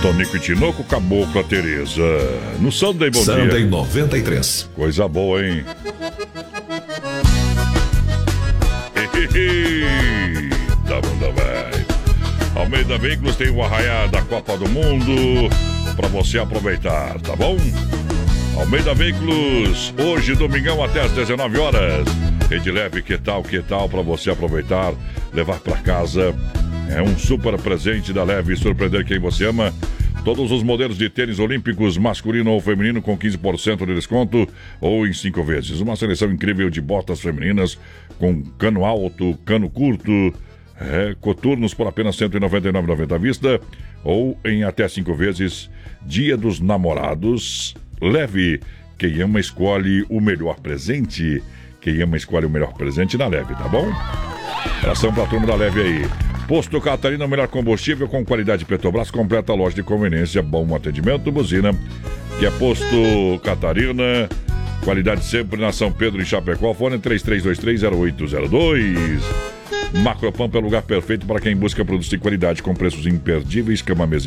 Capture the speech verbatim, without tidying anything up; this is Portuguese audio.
Tonico e Tinoco, Cabocla Tereza. No Sunday, bom Sunday dia. Sunday noventa e três. Coisa boa, hein? Eita, bunda, velho. Almeida Veículos tem o arraiá da Copa do Mundo pra você aproveitar, tá bom? Almeida Veículos, hoje, domingão, até às dezenove horas. Rede leve, que tal, que tal, pra você aproveitar, levar pra casa. É um super presente da Leve, surpreender quem você ama. Todos os modelos de tênis olímpicos, masculino ou feminino, com quinze por cento de desconto ou em cinco vezes. Uma seleção incrível de botas femininas com cano alto, cano curto, é, coturnos por apenas cento e noventa e nove reais e noventa centavos à vista ou em até cinco vezes. Dia dos Namorados. Leve, quem ama escolhe o melhor presente. Quem ama escolhe o melhor presente na Leve, tá bom? Abração pra turma da Leve aí. Posto Catarina, o melhor combustível com qualidade Petrobras, completa a loja de conveniência, bom atendimento, buzina, que é Posto Catarina, qualidade sempre na São Pedro e Chapecó, fone três três dois três zero oito zero dois. Macropampa é o lugar perfeito para quem busca produtos de qualidade com preços imperdíveis, cama, mesa